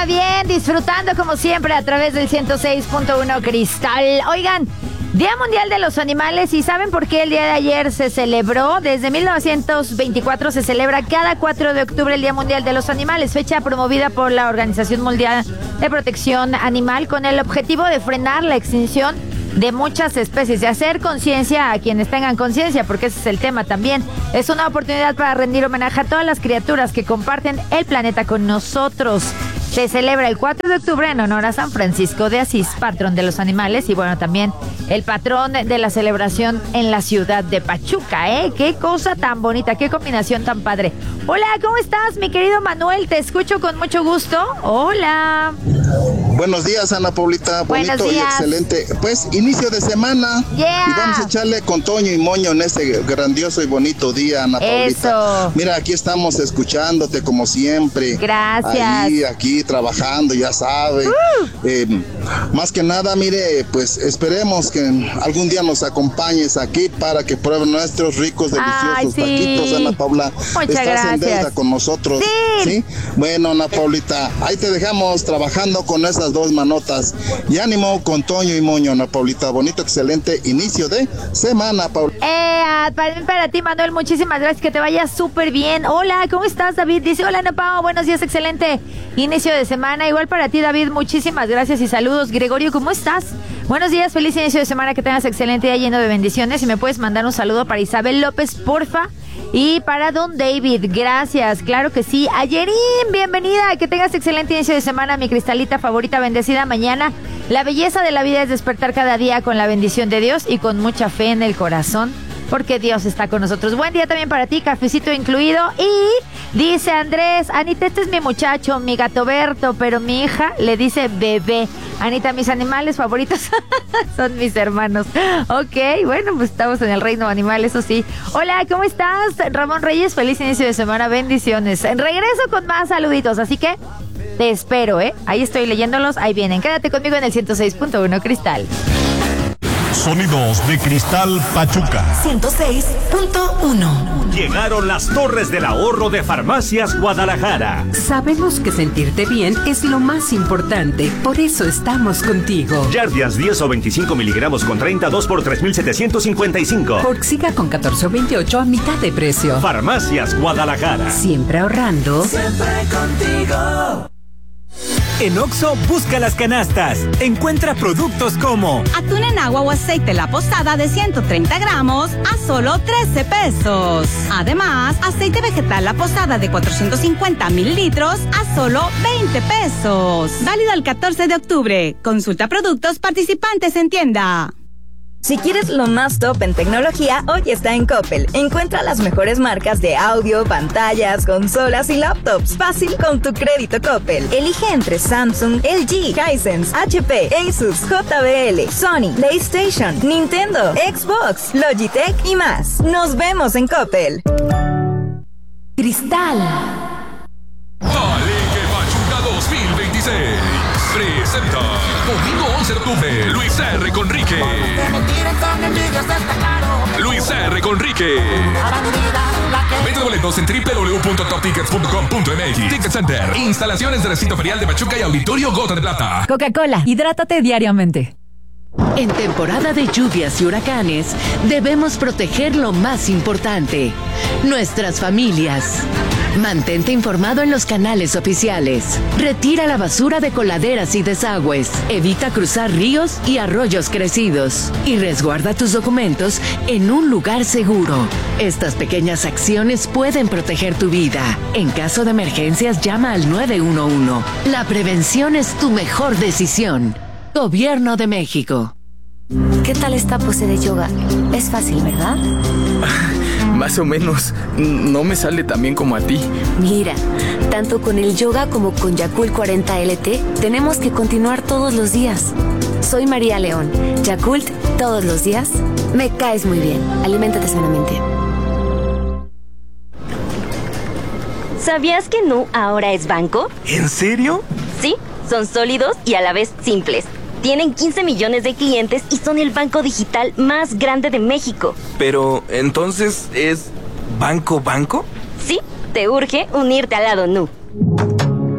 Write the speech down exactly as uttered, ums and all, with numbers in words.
pásala bien, disfrutando como siempre a través del ciento seis punto uno Cristal. Oigan, Día Mundial de los Animales, ¿y saben por qué el día de ayer se celebró? Desde mil novecientos veinticuatro se celebra cada cuatro de octubre el Día Mundial de los Animales, fecha promovida por la Organización Mundial de Protección Animal con el objetivo de frenar la extinción de muchas especies, de hacer conciencia a quienes tengan conciencia, porque ese es el tema también. Es una oportunidad para rendir homenaje a todas las criaturas que comparten el planeta con nosotros. Se celebra el cuatro de octubre en honor a San Francisco de Asís, patrón de los animales, y bueno, también el patrón de la celebración en la ciudad de Pachuca, ¿eh? Qué cosa tan bonita, qué combinación tan padre. Hola, ¿cómo estás, mi querido Manuel? Te escucho con mucho gusto. Hola. Buenos días, Ana Paulita. Buenos Bonito días. y excelente. Pues, inicio de semana. Yeah. Y vamos a echarle con Toño y Moño en este grandioso y bonito día, Ana Paulita. Eso. Mira, aquí estamos escuchándote como siempre. Gracias. Ahí, aquí trabajando, ya sabes. Uh. Eh, más que nada, mire, pues esperemos que algún día nos acompañes aquí para que prueben nuestros ricos, deliciosos Ay, sí. taquitos, Ana Paula. Muchas Estás gracias. en deuda con nosotros. Sí. ¿Sí? Bueno, Ana Paulita, ahí te dejamos trabajando con esas dos manotas. Y ánimo con Toño y Moño, Ana Paulita. Bonito, excelente inicio de semana, Paula. Eh, para, para ti, Manuel, muchísimas gracias, que te vaya súper bien. Hola, ¿cómo estás, David? Dice, hola, Ana Pao, buenos días, excelente inicio de semana. Igual para ti, David, muchísimas gracias y saludos. Gregorio, ¿cómo estás? Buenos días, feliz inicio de semana, que tengas excelente día lleno de bendiciones. Y me puedes mandar un saludo para Isabel López, porfa. Y para Don David, gracias, claro que sí. Ayerín, bienvenida, que tengas excelente inicio de semana, mi cristalita favorita, bendecida mañana. La belleza de la vida es despertar cada día con la bendición de Dios y con mucha fe en el corazón, porque Dios está con nosotros. Buen día también para ti, cafecito incluido. Y dice Andrés, Anita, este es mi muchacho, mi gato Berto, pero mi hija le dice bebé. Anita, mis animales favoritos son mis hermanos. Ok, bueno, pues estamos en el reino animal, eso sí. Hola, ¿cómo estás? Ramón Reyes, feliz inicio de semana, bendiciones. Regreso con más saluditos, así que te espero, ¿eh? Ahí estoy leyéndolos, ahí vienen. Quédate conmigo en el ciento seis punto uno Cristal. Sonidos de Cristal Pachuca. ciento seis punto uno. Llegaron las torres del ahorro de Farmacias Guadalajara. Sabemos que sentirte bien es lo más importante, por eso estamos contigo. Jardians diez o veinticinco miligramos con treinta, dos por tres mil setecientos cincuenta y cinco. Orxiga con catorce o veintiocho a mitad de precio. Farmacias Guadalajara. Siempre ahorrando. Siempre contigo. En Oxxo, busca las canastas. Encuentra productos como atún en agua o aceite La Posada de ciento treinta gramos a solo trece pesos. Además, aceite vegetal La Posada de cuatrocientos cincuenta mililitros a solo veinte pesos. Válido el catorce de octubre. Consulta productos participantes en tienda. Si quieres lo más top en tecnología, hoy está en Coppel. Encuentra las mejores marcas de audio, pantallas, consolas y laptops. Fácil con tu crédito Coppel. Elige entre Samsung, L G, Hisense, H P, Asus, J B L, Sony, PlayStation, Nintendo, Xbox, Logitech y más. Nos vemos en Coppel. Cristal. Palenque Pachuca dos mil veintiséis presenta domingo once de octubre Luis R. Conrique. Luis R. Conrique. Vende boletos en doble u doble u doble u punto top tickets punto com punto m x. Ticket Center, instalaciones del recinto ferial de Pachuca y Auditorio Gota de Plata. Coca-Cola, hidrátate diariamente. En temporada de lluvias y huracanes, debemos proteger lo más importante, nuestras familias. Mantente informado en los canales oficiales. Retira la basura de coladeras y desagües. Evita cruzar ríos y arroyos crecidos. Y resguarda tus documentos en un lugar seguro. Estas pequeñas acciones pueden proteger tu vida. En caso de emergencias, llama al nueve uno uno. La prevención es tu mejor decisión. Gobierno de México. ¿Qué tal esta pose de yoga? Es fácil, ¿verdad? Más o menos. No me sale tan bien como a ti. Mira, tanto con el yoga como con Yakult cuarenta L T, tenemos que continuar todos los días. Soy María León. Yakult, todos los días. Me caes muy bien. Aliméntate sanamente. ¿Sabías que Nu ahora es banco? ¿En serio? Sí, son sólidos y a la vez simples. Tienen quince millones de clientes y son el banco digital más grande de México. Pero, ¿entonces es banco banco? Sí, te urge unirte al lado Nu.